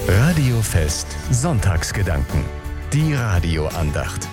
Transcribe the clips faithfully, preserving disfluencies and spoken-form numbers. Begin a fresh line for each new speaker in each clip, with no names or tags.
Radiofest Sonntagsgedanken. Die Radioandacht.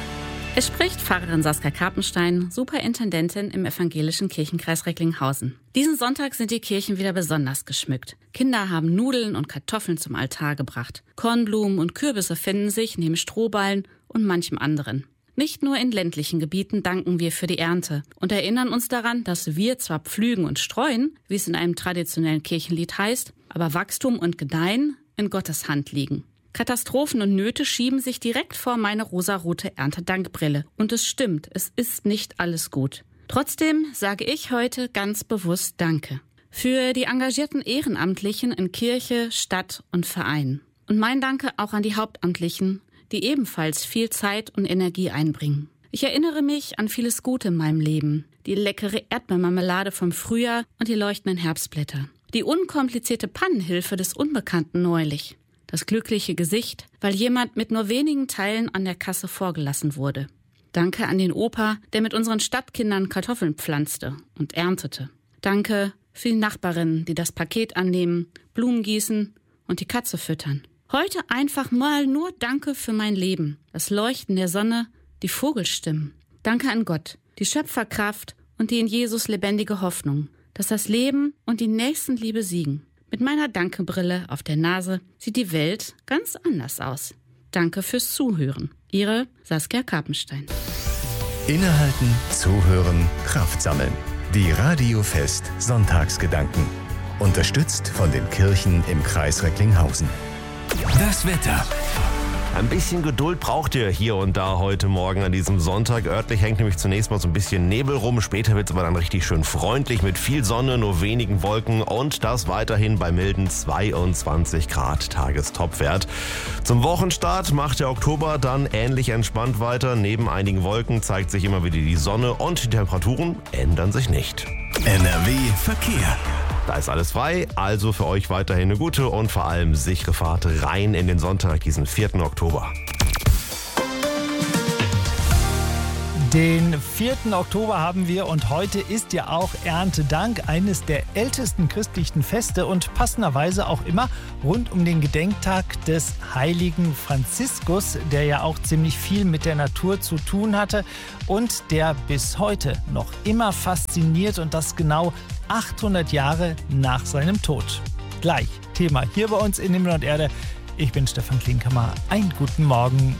Es spricht Pfarrerin Saskia Karpenstein, Superintendentin im evangelischen Kirchenkreis Recklinghausen. Diesen Sonntag sind die Kirchen wieder besonders geschmückt. Kinder haben Nudeln und Kartoffeln zum Altar gebracht. Kornblumen und Kürbisse finden sich neben Strohballen und manchem anderen. Nicht nur in ländlichen Gebieten danken wir für die Ernte und erinnern uns daran, dass wir zwar pflügen und streuen, wie es in einem traditionellen Kirchenlied heißt, aber Wachstum und Gedeihen in Gottes Hand liegen. Katastrophen und Nöte schieben sich direkt vor meine rosarote Erntedankbrille. Und es stimmt, es ist nicht alles gut. Trotzdem sage ich heute ganz bewusst Danke. Für die engagierten Ehrenamtlichen in Kirche, Stadt und Verein. Und mein Danke auch an die Hauptamtlichen, die ebenfalls viel Zeit und Energie einbringen. Ich erinnere mich an vieles Gute in meinem Leben. Die leckere Erdbeermarmelade vom Frühjahr und die leuchtenden Herbstblätter. Die unkomplizierte Pannenhilfe des Unbekannten neulich. Das glückliche Gesicht, weil jemand mit nur wenigen Teilen an der Kasse vorgelassen wurde. Danke an den Opa, der mit unseren Stadtkindern Kartoffeln pflanzte und erntete. Danke für die Nachbarinnen, die das Paket annehmen, Blumen gießen und die Katze füttern. Heute einfach mal nur Danke für mein Leben, das Leuchten der Sonne, die Vogelstimmen. Danke an Gott, die Schöpferkraft und die in Jesus lebendige Hoffnung, dass das Leben und die Nächstenliebe siegen. Mit meiner Dankebrille auf der Nase sieht die Welt ganz anders aus. Danke fürs Zuhören. Ihre Saskia Karpenstein.
Innehalten, zuhören, Kraft sammeln. Die Radiofest Sonntagsgedanken. Unterstützt von den Kirchen im Kreis Recklinghausen.
Das Wetter. Ein bisschen Geduld braucht ihr hier und da heute Morgen an diesem Sonntag. Örtlich hängt nämlich zunächst mal so ein bisschen Nebel rum. Später wird es aber dann richtig schön freundlich mit viel Sonne, nur wenigen Wolken und das weiterhin bei milden zweiundzwanzig Grad Tagestopwert. Zum Wochenstart macht der Oktober dann ähnlich entspannt weiter. Neben einigen Wolken zeigt sich immer wieder die Sonne und die Temperaturen ändern sich nicht.
N R W Verkehr.
Da ist alles frei, also für euch weiterhin eine gute und vor allem sichere Fahrt rein in den Sonntag, diesen vierten Oktober.
Den vierten Oktober haben wir und heute ist ja auch Erntedank, eines der ältesten christlichen Feste und passenderweise auch immer rund um den Gedenktag des heiligen Franziskus, der ja auch ziemlich viel mit der Natur zu tun hatte und der bis heute noch immer fasziniert und das genau achthundert Jahre nach seinem Tod. Gleich Thema hier bei uns in Himmel und Erde. Ich bin Stefan Klinkhammer. Einen guten Morgen.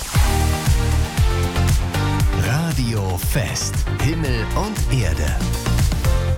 Radiofest. Himmel und Erde.